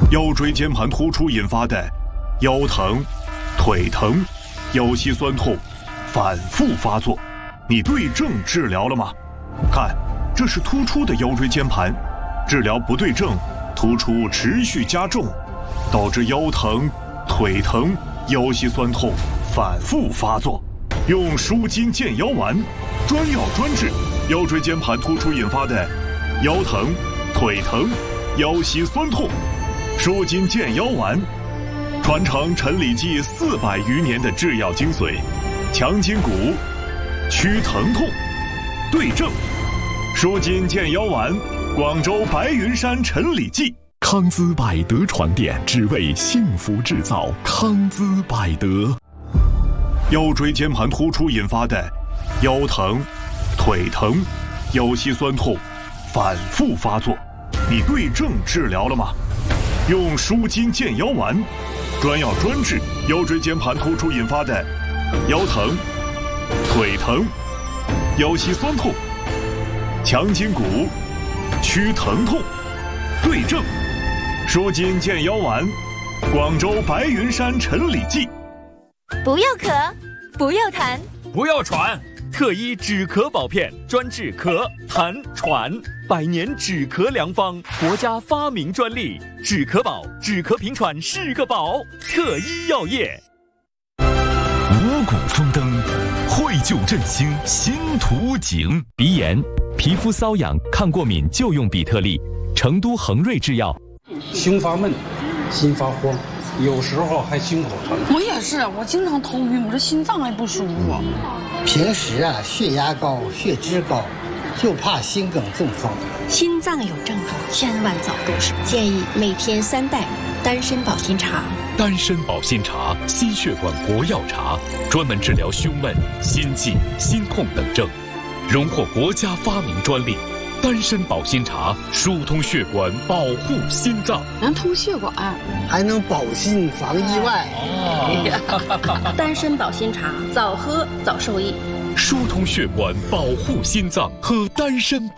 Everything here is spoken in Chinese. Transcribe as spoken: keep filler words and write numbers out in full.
腰椎间盘突出引发的腰疼、腿疼、腰膝酸痛反复发作，你对症治疗了吗？看，这是突出的腰椎间盘，治疗不对症，突出持续加重，导致腰疼、腿疼、腰膝酸痛反复发作。用舒筋健腰丸，专药专治腰椎间盘突出引发的腰疼、腿疼、腰膝酸痛。舒筋健腰丸，传承陈李济四百余年的制药精髓，强筋骨，祛疼痛，对症。舒筋健腰丸，广州白云山陈李济。 康姿百德床垫，只为幸福制造。康姿百德。 腰椎间盘突出引发的腰疼、腿疼、腰膝酸痛反复发作，你对症治疗了吗？用舒筋健腰丸，专药专治腰椎间盘突出引发的腰疼、腿疼、腰膝酸痛，强筋骨，祛疼痛，对症。舒筋健腰丸，广州白云山陈李济。 不要咳，不要痰， 不要喘，特医止咳保片，专治咳、痰、喘，百年止咳良方，国家发明专利，止咳宝，止咳平喘是个宝。特医药业。 五谷丰登，惠救振兴新图景。鼻炎、皮肤瘙痒、抗过敏就用比特利，成都恒瑞制药。 胸发闷，心发慌，有时候还心口疼。 我也是，我经常头晕，我这心脏还不舒服。 平时啊，血压高、血脂高，就怕心梗中风。 心脏有症状，千万早动手。建议每天三袋丹参保心茶。 丹参保心茶，心血管国药茶，专门治疗胸闷、心悸、心痛等症，荣获国家发明专利。丹参保心茶疏通血管，保护心脏， 能通血管， 还能保心防意外。 哦、丹参保心茶，早喝早受益。 疏通血管，保护心脏，喝丹参保。